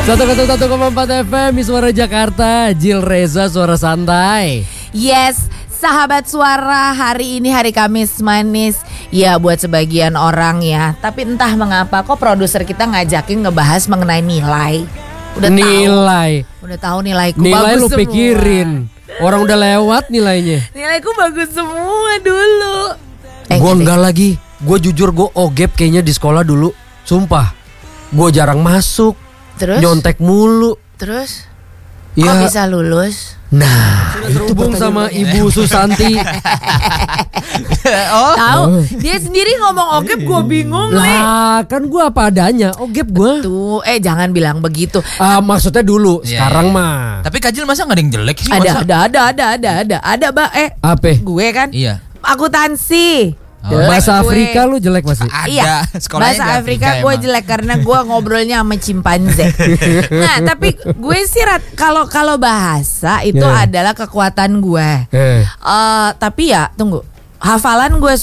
101,4 FM Suara Jakarta. Jil Reza suara santai. Yes, sahabat suara, hari ini hari Kamis manis. Ya buat sebagian orang ya. Tapi entah mengapa kok produser kita ngajakin ngebahas mengenai nilai. Udah tahu nilaiku nilai bagus lu semua. pikirin. Orang udah lewat nilainya. Nilaiku bagus semua dulu. Gue enggak lagi. Gue jujur gue OGEP kayaknya di sekolah dulu. Sumpah. Gue jarang masuk. Terus? Nyontek mulu. Terus? Ya. Kok bisa lulus? Nah, terhubung sama Ibu Susanti. Tahu? Dia sendiri ngomong OGEP, gue bingung nih. Lah, kan gue apa adanya. OGEP gue. Tuh, jangan bilang begitu. Maksudnya dulu, Iya, sekarang iya. mah. Tapi Kajil masa gak ada yang jelek sih? Ada, masa? ada, Mbak. Apa? Gue kan Iya. akuntansi. Bahasa Gue. Afrika lu jelek masih. Ada. Iya, Sekolahnya bahasa di Afrika gue emang. jelek karena gue ngobrolnya sama cimpanze. Nah, tapi gue sih kalau bahasa itu Yeah. adalah kekuatan gue. Eh. Tapi ya tunggu, hafalan gue